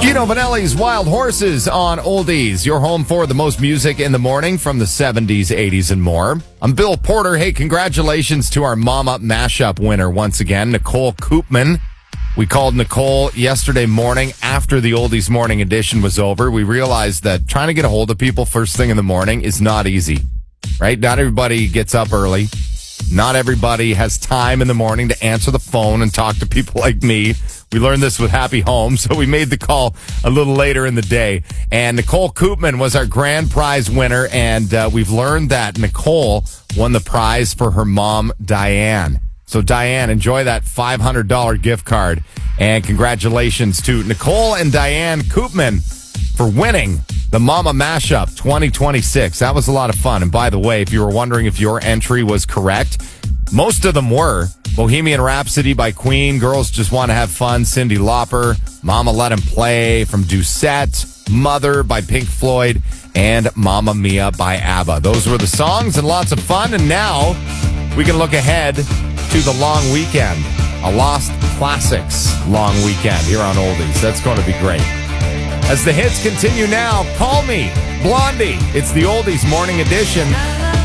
Gino Vanelli's Wild Horses on Oldies, your home for the most music in the morning from the 70s, 80s, and more. I'm Bill Porter. Hey, congratulations to our Mama Mashup winner once again, Nicole Koopman. We called Nicole yesterday morning after the Oldies Morning Edition was over. We realized that trying to get a hold of people first thing in the morning is not easy, right? Not everybody gets up early. Not everybody has time in the morning to answer the phone and talk to people like me. We learned this with Happy Home, so we made the call a little later in the day. And Nicole Koopman was our grand prize winner, and we've learned that Nicole won the prize for her mom, Diane. So, Diane, enjoy that $500 gift card. And congratulations to Nicole and Diane Koopman for winning the Mama Mashup 2026. That was a lot of fun. And by the way, if you were wondering if your entry was correct, most of them were. Bohemian Rhapsody by Queen, Girls Just Want to Have Fun, Cyndi Lauper, Mama Let Him Play from Doucette, Mother by Pink Floyd, and Mamma Mia by ABBA. Those were the songs and lots of fun. And now we can look ahead to the long weekend, a Lost Classics long weekend here on Oldies. That's going to be great. As the hits continue now, call me, Blondie. It's the Oldies Morning Edition.